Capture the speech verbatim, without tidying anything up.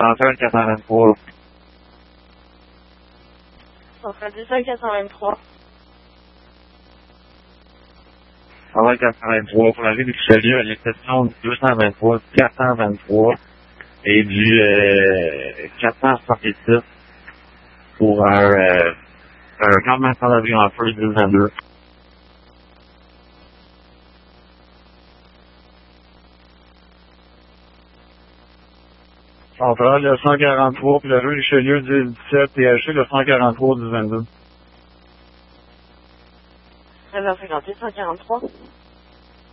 Centrale quatre cent vingt-trois. Centrale deux cent quatre cent vingt-trois. Centrale quatre cent vingt-trois pour la rue du Richelieu à l'exception du deux cent vingt-trois, du quatre cent vingt-trois et du euh, quatre cent soixante-six pour un, euh, un campement sans abri en feu deux vingt-deux. Centrale, le cent quarante-trois, puis la rue Richelieu, dix dix-sept, T H C, le cent quarante-trois, dix vingt-deux. treize heures cinquante-huit, cent quarante-trois.